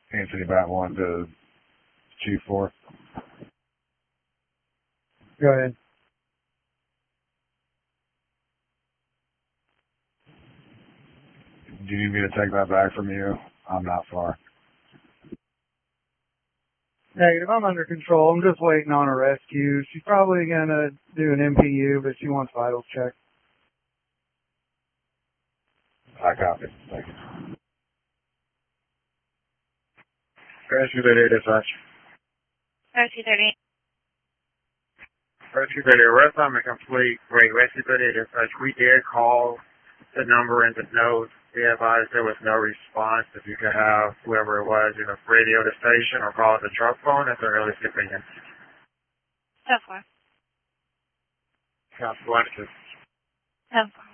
Anthony Bat 1 to Chief 4. Go ahead. Do you need me to take that back from you? I'm not far. Negative, I'm under control. I'm just waiting on a rescue. She's probably going to do an MPU, but she wants vitals check. I copy. Thank you. Rescue 38 dispatch. Rescue 38. Rescue 38, arrest time complete. Great. Rescue 38 dispatch. We did call the number in the note. We advised there was no response. If you could have whoever it was, radio the station or call the truck phone at the earliest convenience. So far. Council 1. 10-4.